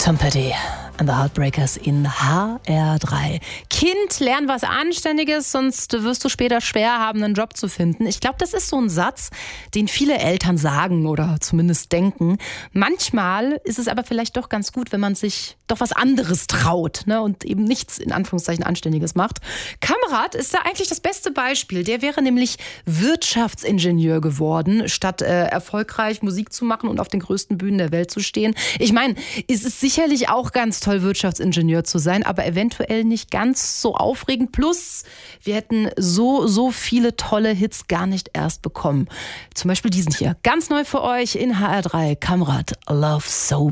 Tom Petty and the Heartbreakers in HR3. Kind, lern was Anständiges, sonst wirst du später schwer haben, einen Job zu finden. Ich glaube, das ist so ein Satz, den viele Eltern sagen oder zumindest denken. Manchmal ist es aber vielleicht doch ganz gut, wenn man sich doch was anderes traut, ne, und eben nichts in Anführungszeichen Anständiges macht. Kamrat ist da eigentlich das beste Beispiel. Der wäre nämlich Wirtschaftsingenieur geworden, statt erfolgreich Musik zu machen und auf den größten Bühnen der Welt zu stehen. Ich meine, es ist sicherlich auch ganz toll, Wirtschaftsingenieur zu sein, aber eventuell nicht ganz so aufregend. Plus, wir hätten so viele tolle Hits gar nicht erst bekommen. Zum Beispiel diesen hier. Ganz neu für euch in HR3. Kamrat, Love So